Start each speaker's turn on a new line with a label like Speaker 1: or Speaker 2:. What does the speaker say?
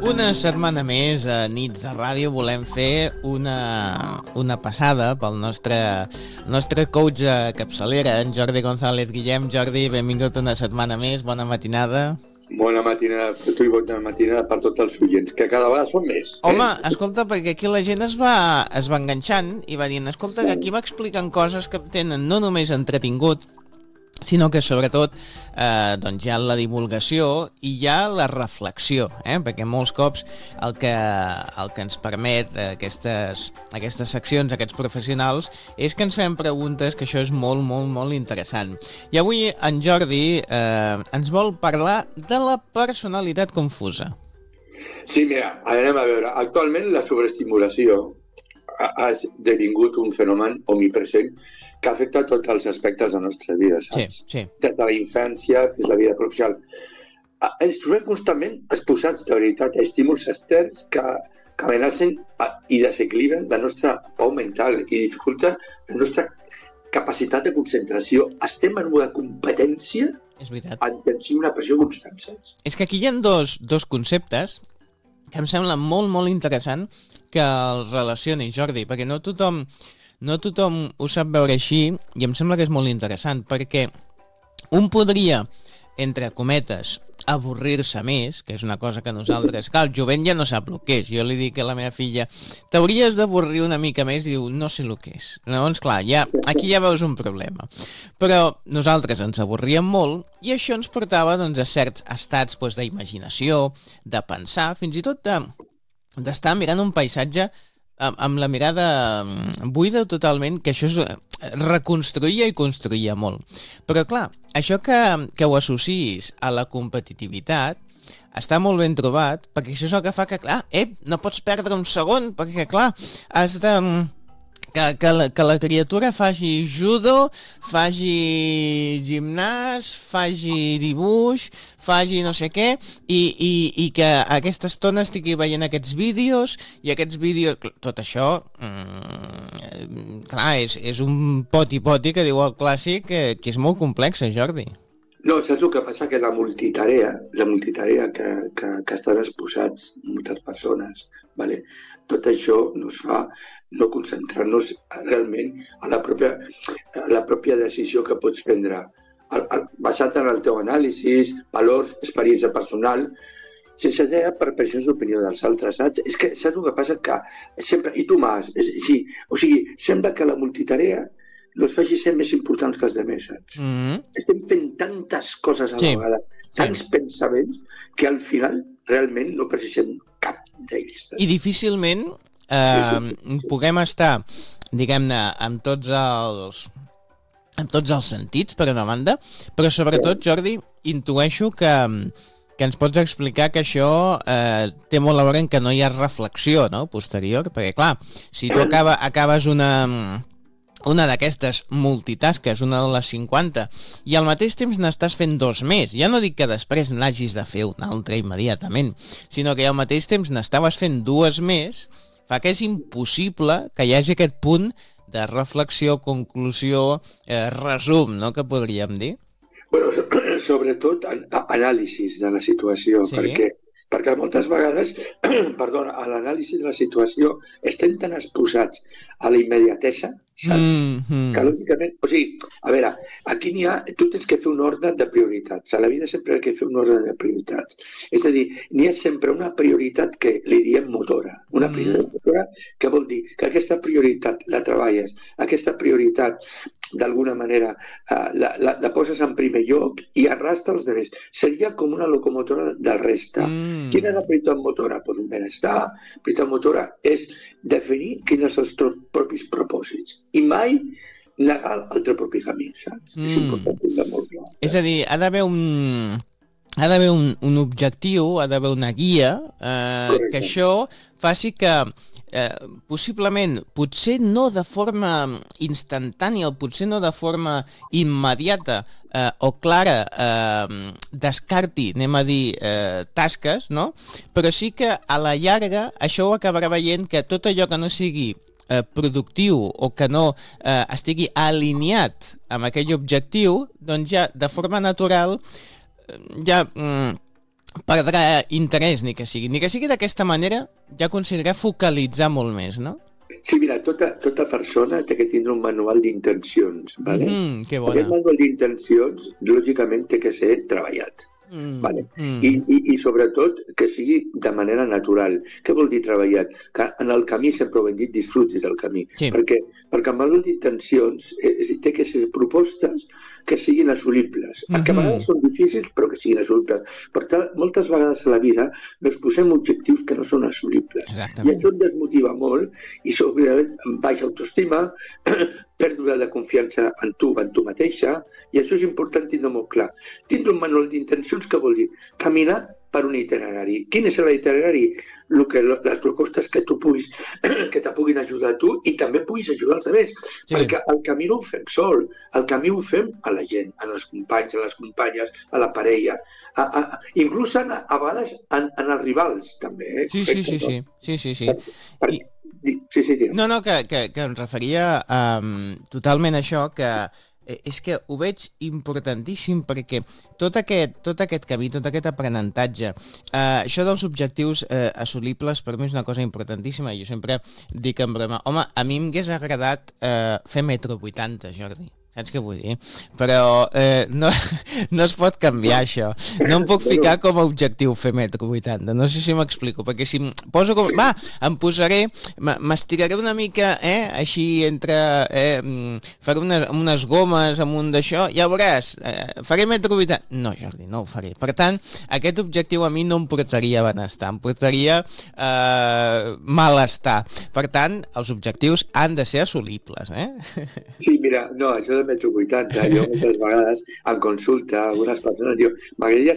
Speaker 1: Una setmana més a Nits de Ràdio volem fer una passada pel nostre coach de capçalera, en Jordi González Guillem. Jordi, benvingut una setmana més, bona matinada.
Speaker 2: Bona matinada per tu i bona matinada per tots els oients, que cada vegada són més.
Speaker 1: Home, escolta, perquè aquí la gent es va enganxant i va dient, escolta, que aquí m'expliquen coses que tenen no només entretingut, sinó que sobretot doncs hi ha la divulgació i hi ha la reflexió, perquè molts cops el que ens permet aquestes seccions, aquests professionals, és que ens fem preguntes, que això és molt, molt, molt interessant. I avui en Jordi ens vol parlar de la personalitat confusa.
Speaker 2: Sí, mira, anem a veure. Actualment la sobreestimulació ha esdevingut un fenomen omnipresent que afecta tots els aspectes de la nostra vida, saps?
Speaker 1: Sí.
Speaker 2: Des de la infància fins a la vida professional. Ens trobem constantment exposats, de veritat, a estímuls externs que amenacen i desequilibren la nostra pau mental i dificulten la nostra capacitat de concentració. Estem en una competència en tensió i una pressió constant, saps?
Speaker 1: És que aquí hi ha dos conceptes que em sembla molt, molt interessant que els relacioni, Jordi, perquè no tothom ho sap veure així i em sembla que és molt interessant, perquè un podria, entre cometes, avorrir-se més, que és una cosa que nosaltres... Clar, el jovent ja no sap el que és. Jo li dic a la meva filla, t'hauries d'avorrir una mica més, i diu, no sé el que és. Llavors, clar, aquí ja veus un problema. Però nosaltres ens avorríem molt i això ens portava doncs, a certs estats d'imaginació, de pensar, fins i tot d'estar mirant un paisatge amb la mirada buida totalment, que això reconstruïa i construïa molt. Però clar, això que ho associïs a la competitivitat està molt ben trobat, perquè això és el que fa que, clar, no pots perdre un segon, perquè clar, has de... Que la criatura faci judo, faci gimnàs, faci dibuix, faci no sé què, i que a aquesta estona estigui veient aquests vídeos, i aquests vídeos... Tot això, clar, és un poti-poti que diu el clàssic, que és molt complex, Jordi.
Speaker 2: No, saps el que passa? Que la multitarea que estan exposats moltes persones, vale? Tot això nos fa no concentrar-nos realment a la pròpia decisió que pots prendre, basat en el teu anàlisi, valors, experiència personal, sense anar per pressions d'opinió dels altres, saps? És que saps el que passa? Que sempre, i tu més, o sigui, sembla que la multitarea nos faci ser més importants que els altres, saps? Estem fent tantes coses a la vegada, tants pensaments, que al final realment no precisem cap d'ells.
Speaker 1: I difícilment puguem estar, diguem-ne, amb tots els sentits, per una banda, però sobretot, Jordi, intueixo que ens pots explicar que això té molt a veure en que no hi ha reflexió, no?, posterior, perquè, clar, si tu acabes una d'aquestes multitasques, una de les 50, i al mateix temps n'estàs fent dos més. Ja no dic que després n'hagis de fer una altra immediatament, sinó que al mateix temps n'estaves fent dues més, fa que és impossible que hi hagi aquest punt de reflexió, conclusió, resum, no?, que podríem dir.
Speaker 2: Bueno, sobretot anàlisis de la situació, perquè moltes vegades, a l'anàlisi de la situació estem tan exposats a la immediatesa, saps? Que lògicament, o sigui, a veure, aquí tu tens que fer un ordre de prioritats. A la vida sempre hay que fer un ordre de prioritats. És a dir, n'hi ha sempre una prioritat que li diem motora. Una prioritat motora que vol dir que aquesta prioritat la treballes, aquesta prioritat d'alguna manera la poses en primer lloc i arrastra els altres. Seria com una locomotora del resta. Quina és la prioritat motora? Doncs un benestar. La prioritat motora és definir quins són els teus propis propòsits i mai negar el teu propi camí, saps? És important de molt clar.
Speaker 1: És a dir, ha d'haver un objectiu, ha d'haver una guia, que això faci que possiblement, potser no de forma instantània o potser no de forma immediata o clara, descarti, anem a dir, tasques, no? Però sí que a la llarga això ho acabarà veient que tot allò que no sigui productiu o que no estigui alineat amb aquell objectiu, doncs ja de forma natural ja perdrà interès ni que sigui. Ni que sigui d'aquesta manera, ja aconseguirà focalitzar molt més, no?
Speaker 2: Sí, mira, tota persona té que tindre un manual d'intencions, ¿vale?
Speaker 1: Que bona.
Speaker 2: Aquest manual d'intencions, lògicament, té que ser treballat. Vale. I sobretot que sigui de manera natural. Què vol dir treballat? Que en el camí, sempre ho hem dit, disfrutis del camí.
Speaker 1: Sí.
Speaker 2: Perquè el manual d'intencions té que ser propostes que siguin assolibles. Que a vegades són difícils, però que siguin assolibles. Per tant, moltes vegades a la vida ens posem objectius que no són assolibles.
Speaker 1: Exactament.
Speaker 2: I això et desmotiva molt i sobretot baixa autoestima, pèrdua de confiança en tu mateixa, i això és important tindre molt clar. Tindre un manual d'intencions que vol dir caminar per un itinerari. Quin és l'itinerari? Les propostes que tu puguis, que te puguin ajudar a tu i també puguis ajudar als altres. Sí. Perquè el camí no ho fem sol, el camí ho fem a la gent, als companys, a les companyes, a la parella, inclús a vegades en els rivals, també.
Speaker 1: Sí.
Speaker 2: Sí.
Speaker 1: No, que em referia totalment a això, que és que ho veig importantíssim perquè tot aquest camí, tot aquest aprenentatge, això dels objectius assolibles per mi és una cosa importantíssima. Jo sempre dic en broma, home, a mi m'hagués agradat fer metro 80, Jordi. Saps què vull dir? Però no es pot canviar això. No em puc ficar com a objectiu fer metro 80. No sé si m'explico, perquè si em poso com... Va, em posaré, m'estiraré una mica, així entre... faré unes gomes amunt d'això, ja veuràs, faré metro 80. No, Jordi, no ho faré. Per tant, aquest objectiu a mi no em portaria benestar, em portaria malestar. Per tant, els objectius han de ser assolibles,
Speaker 2: Sí, mira, no, això de metro 80, jo moltes vegades en consulta algunes persones diuen, m'agradaria